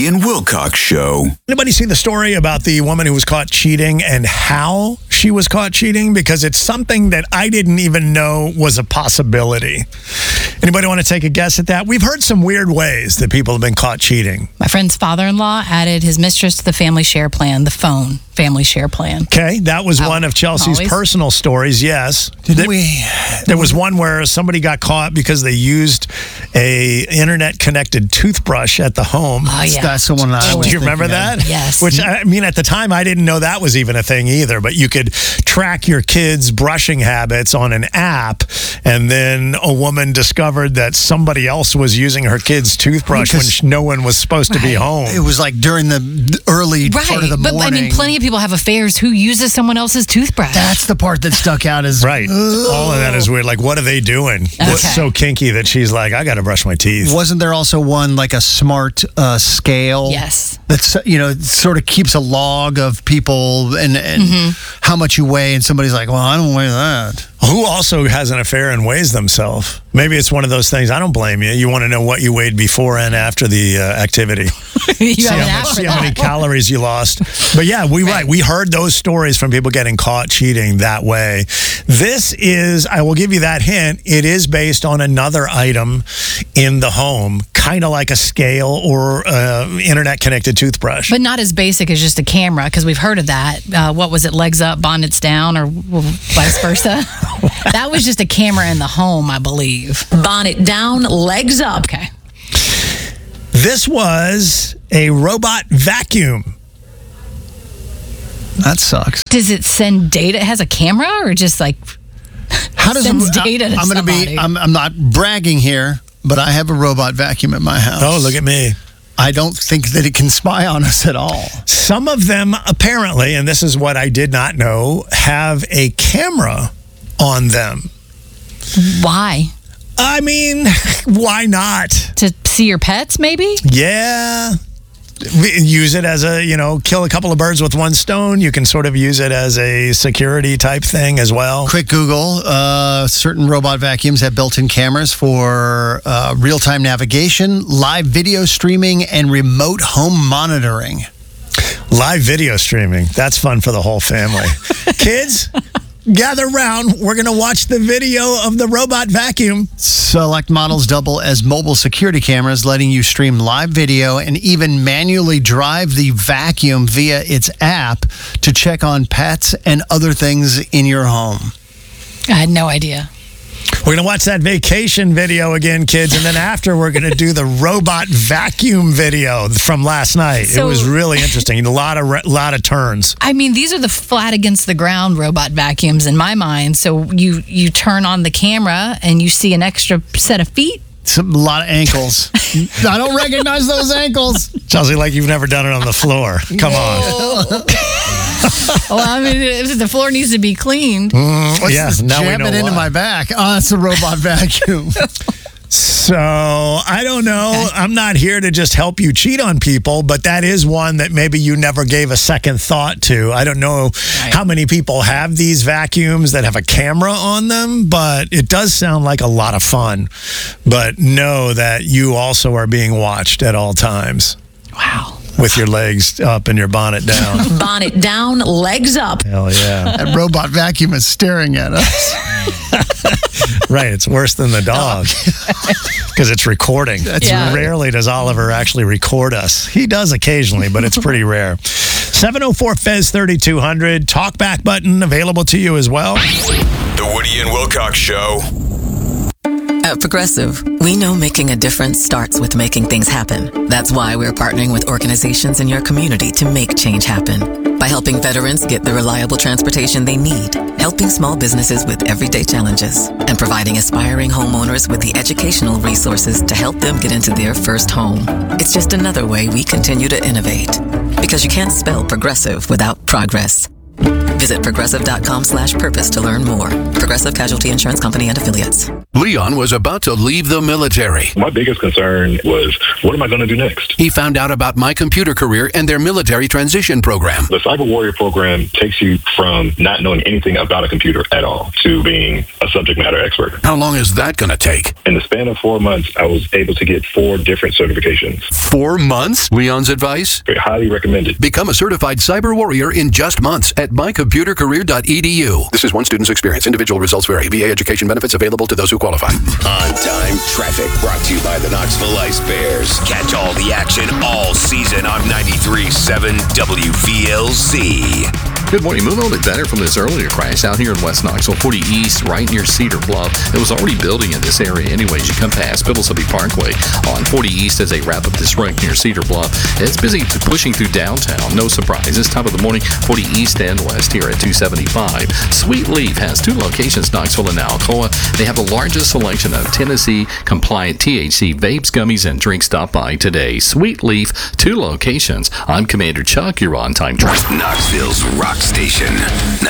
Woody and Wilcox Show. Anybody see the story about the woman who was caught cheating and how she was caught cheating? Because it's something that I didn't even know was a possibility. Anybody want to take a guess at that? We've heard some weird ways that people have been caught cheating. My friend's father-in-law added his mistress to the family share plan, the phone family share plan. Okay, that was one of Chelsea's personal stories, yes. There was one where somebody got caught because they used a internet-connected toothbrush at the home. Oh, yeah. That's the one I was Do you remember thinking that? of. Yes. Which, I mean, at the time, I didn't know that was even a thing either, but you could track your kids' brushing habits on an app, and then a woman discovered that somebody else was using her kid's toothbrush when no one was supposed to be home. It was like during the early part of the morning. But I mean, plenty of people have affairs. Who uses someone else's toothbrush? That's the part that stuck out as right. All of that is weird. Like, what are they doing? What's so kinky that she's like, I got to brush my teeth? Wasn't there also one like a smart scale? Yes. That's, sort of keeps a log of people and how much you weigh, and somebody's like, well, I don't weigh that. Who also has an affair and weighs themselves? Maybe it's one of those things. I don't blame you. You want to know what you weighed before and after the activity. See how many calories you lost. But yeah, we heard those stories from people getting caught cheating that way. This is, I will give you that hint, it is based on another item in the home, kind of like a scale or internet-connected toothbrush. But not as basic as just a camera, because we've heard of that. What was it, legs up, bonnets down, or vice versa? That was just a camera in the home, I believe. Bonnet down, legs up. Okay. This was a robot vacuum. That sucks. Does it send data? It has a camera, or just like sends data to somebody? I'm not bragging here, but I have a robot vacuum at my house. Oh, look at me. I don't think that it can spy on us at all. Some of them apparently, and this is what I did not know, have a camera on them. Why? I mean, why not? To see your pets, maybe? Yeah. Use it as kill a couple of birds with one stone. You can sort of use it as a security type thing as well. Quick Google. Certain robot vacuums have built-in cameras for real-time navigation, live video streaming, and remote home monitoring. Live video streaming. That's fun for the whole family. Kids, gather round. We're going to watch the video of the robot vacuum. Select models double as mobile security cameras, letting you stream live video and even manually drive the vacuum via its app to check on pets and other things in your home. I had no idea. We're going to watch that vacation video again, kids, and then after we're going to do the robot vacuum video from last night. It was really interesting. A lot of turns. I mean, these are the flat against the ground robot vacuums in my mind. So you turn on the camera and you see an extra set of feet. A lot of ankles. I don't recognize those ankles. Chelsea, like you've never done it on the floor. Come on. Well, I mean, the floor needs to be cleaned. Jam it into my back. Oh, it's a robot vacuum. So, I don't know. I'm not here to just help you cheat on people, but that is one that maybe you never gave a second thought to. I don't know how many people have these vacuums that have a camera on them, but it does sound like a lot of fun. But know that you also are being watched at all times. Wow. With your legs up and your bonnet down. Bonnet down, legs up. Hell yeah. That robot vacuum is staring at us. Right, it's worse than the dog because it's recording. Rarely does Oliver actually record us. He does occasionally, but it's pretty rare. 704-FEZ-3200, talkback button available to you as well. The Woody and Wilcox Show. At Progressive, we know making a difference starts with making things happen. That's why we're partnering with organizations in your community to make change happen. By helping veterans get the reliable transportation they need, helping small businesses with everyday challenges, and providing aspiring homeowners with the educational resources to help them get into their first home. It's just another way we continue to innovate. Because you can't spell progressive without progress. Visit progressive.com/purpose to learn more. Progressive Casualty Insurance Company and Affiliates. Leon was about to leave the military. My biggest concern was, what am I going to do next? He found out about My Computer Career and their military transition program. The Cyber Warrior program takes you from not knowing anything about a computer at all to being a subject matter expert. How long is that going to take? In the span of 4 months, I was able to get 4 different certifications. 4 months? Leon's advice? Highly recommended. Become a certified cyber warrior in just months at mycomputercareer.edu. This is one student's experience. Individual results vary. VA education benefits available to those who qualify. On-time traffic brought to you by the Knoxville Ice Bears. Catch all the action all season on 93.7 WVLZ. Good morning. Moving a little bit better from this earlier crash out here in West Knoxville, 40 East, right near Cedar Bluff. It was already building in this area anyways. You come past Pillsbury Parkway on 40 East as they wrap up this wreck near Cedar Bluff. It's busy pushing through downtown. No surprise. This time of the morning, 40 East and West here at 275. Sweet Leaf has 2 locations, Knoxville and Alcoa. They have the largest selection of Tennessee-compliant THC vapes, gummies, and drinks. Stop by today. Sweet Leaf, 2 locations. I'm Commander Chuck. You're on time traffic. Knoxville's rock station,